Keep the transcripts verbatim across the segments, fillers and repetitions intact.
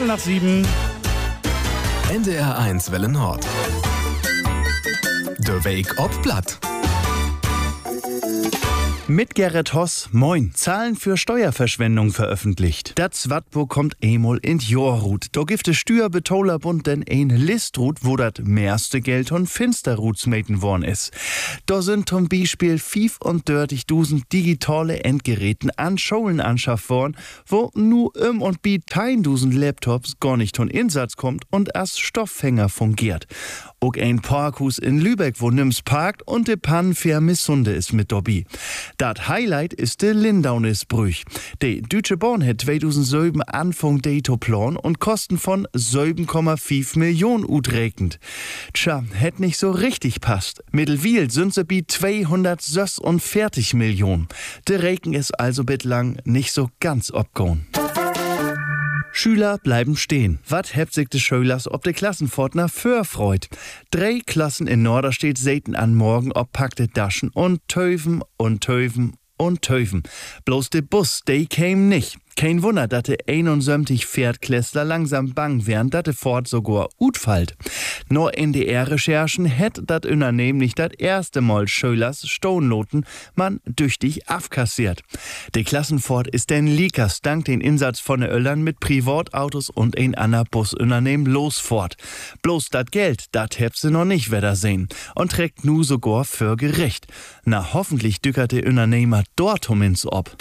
Viertel nach sieben. N D R eins Welle Nord. De Weg ob Blatt. Mit Gerrit Hoss, moin. Zahlen für Steuerverschwendung veröffentlicht. Das Wattbo kommt emol in Jorrut. Da gibt es Steuerbetolerbund denn ein Listrut, wo das meiste Geld und Finsterruts meten worden ist. Da sind zum Beispiel fünfunddreißigtausend digitale Endgeräten an Schulen anschafft worden, wo nu im und bi tausend Laptops gar nicht von Insatz kommt und als Stofffänger fungiert. Auch ein Parkhus in Lübeck, wo nims parkt und de Pannenfair Missunde ist mit dobi. Dat Highlight ist de Lindaunisbrüch. De Deutsche Bahn hat zweitausendsieben Anfang Datoplan und Kosten von sieben Komma fünf Millionen utrekend. Tja, hätt nicht so richtig passt. Mittelwiel sind sie bi zweihundertsechsundvierzig Millionen. De Reken ist also bitlang nicht so ganz obgoen. Schüler bleiben stehen. Wat hebt sich de Schülers ob de Klassenfortner für freut? Drei Klassen in Norderstedt säten an morgen ob packte Daschen und Töven und Töven und Töven. Bloß de Bus, de käm nicht. Kein Wunder, dass de einundsiebzig Pferdklässler langsam bang wären, dass de Fort sogar utfallt. Nur in N D R-Recherchen hätt dat Unternehmen nicht dat erste Mal Schölers Stohnloten man düchtig afkassiert. De Klassenfort ist den Likas dank den Insatz von de Öllern mit Privatautos und ein ander Busunternehmen losfort. Bloß dat Geld, dat heb se noch nicht wieder sehen und trägt nu sogar für Gericht. Na hoffentlich dückert de Unternehmer dort ins ob.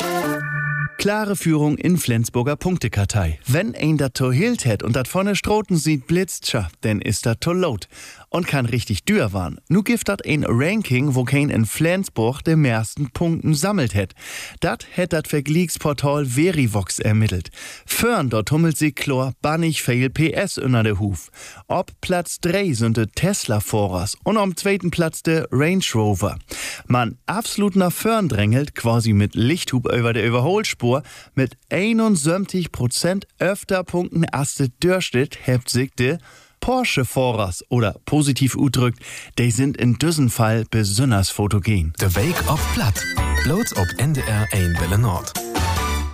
Klare Führung in Flensburger Punktekartei. Wenn ein dat to hilt hätt und dat vorne Stroten sieht blitzt, tja, denn ist dat to lot. Und kann richtig dür waren. Nu gibt dat ein Ranking, wo kein in Flensburg de meisten Punkten sammelt hätt. Dat hätt dat Vergleichsportal Verivox ermittelt. Fürn dort hummelt sie Chlor bannig viel P S unter de Huf. Ob Platz drei sind de Tesla Vorers und am zweiten Platz de Range Rover. Man absolut nach Fürn drängelt, quasi mit Lichthub über der Überholspur, mit einundsiebzig Prozent öfter Punkten als de Dürstedt hebt sich de Porsche Vorers oder positiv udrückt, die sind in diesem Fall besonders fotogen. De Weg ob Blatt. Bloß ob N D R eins Welle Nord.